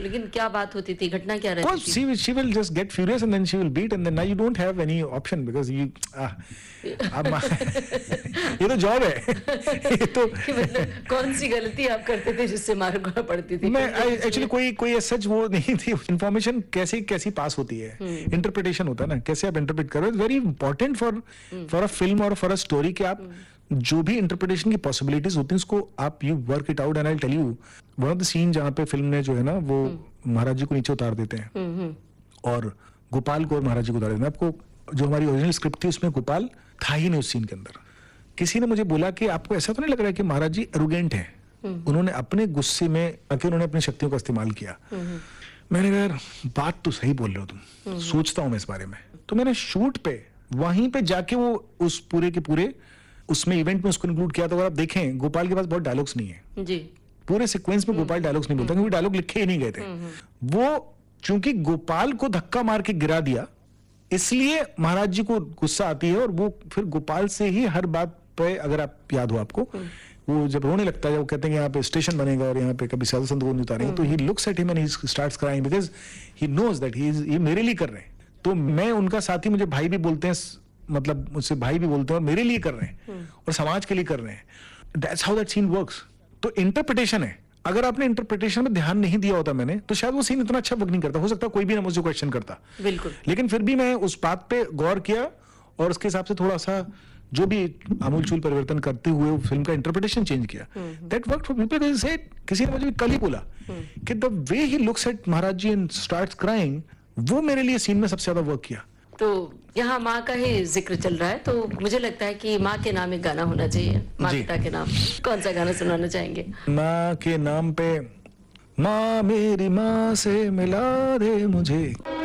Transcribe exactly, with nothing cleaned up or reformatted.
लेकिन क्या बात होती थी, घटना क्या रहती थी? She will, she will just get furious and then she will beat and then now you don't have any option because you ah, अब ये तो जॉब है। ये तो मतलब कौन सी गलती आप करते थे जिससे मार खाना पड़ती थी? मैं एक्चुअली कोई कोई सच वो नहीं थी। इंफॉर्मेशन कैसे कैसी पास होती है, इंटरप्रिटेशन होता है ना, कैसे आप इंटरप्रेट करो। It's very important for for a film और फॉर अ स्टोरी कि आप जो भी इंटरप्रिटेशन की पॉसिबिलिटीज होती हैं उसको आप you work it out. And I tell you one of the scene जहाँ पे फिल्म ने जो है ना वो महाराज जी को नीचे उतार देते हैं और गोपाल को और महाराज जी को उतार देते हैं। आपको जो हमारी ओरिजिनल स्क्रिप्ट थी उसमें गोपाल था ही नहीं उस सीन के अंदर। किसी ने मुझे बोला कि आपको ऐसा तो नहीं लग रहा है कि महाराज जी एरोगेंट हैं, उन्होंने अपने गुस्से में आके उन्होंने अपनी शक्तियों का इस्तेमाल किया। मैंने कहा यार बात तो सही बोल रहे हो तुम, सोचता हूं मैं इस बारे में। तो मैंने शूट पे वहीं पे जाके वो उस पूरे के पूरे उसमें इवेंट में उसको इंक्लूड किया। तो अगर आप देखें गोपाल के पास बहुत डायलॉग्स नहीं है जी, पूरे सीक्वेंस में गोपाल डायलॉग्स नहीं बोलता क्योंकि डायलॉग लिखे ही नहीं गए थे। वो चूंकि गोपाल को धक्का मार के गिरा दिया इसलिए महाराज जी को गुस्सा आती है और वो फिर गोपाल से ही हर बात पे, अगर आप याद हो आपको, वो जब रोने लगता है, वो कहते हैं यहाँ पे स्टेशन बनेगा और यहाँ पे कभी साधु संत को नहीं उतारेंगे, तो he looks at him and he starts crying because he knows that he is ये मेरे लिए कर रहे हैं। तो मैं उनका साथी, मुझे भाई भी बोलते हैं, मतलब मुझसे भाई भी बोलते हैं और मेरे लिए कर रहे हैं और समाज के लिए कर रहे हैं। That's how that scene works. तो इंटरप्रिटेशन है। अगर आपने इंटरप्रिटेशन में ध्यान नहीं दिया होता मैंने, तो शायद वो सीन इतना अच्छा वर्क नहीं करता। हो सकता कोई भी ना मुझे क्वेश्चन करता, बिल्कुल। लेकिन फिर भी मैं उस बात पे गौर किया और उसके हिसाब से थोड़ा सा जो भी आमूलचूल परिवर्तन करते हुए फिल्म का इंटरप्रिटेशन चेंज किया। That work for people. किसी ने मुझे कल ही बोला कि the way he looks at Maharaj ji and starts crying, वो मेरे लिए सीन में सबसे ज्यादा वर्क किया। तो यहाँ माँ का ही जिक्र चल रहा है, तो मुझे लगता है कि माँ के नाम एक गाना होना चाहिए, माँ पिता के नाम। कौन सा गाना सुनाना चाहेंगे? माँ के नाम पे, माँ मेरी माँ से मिला दे मुझे।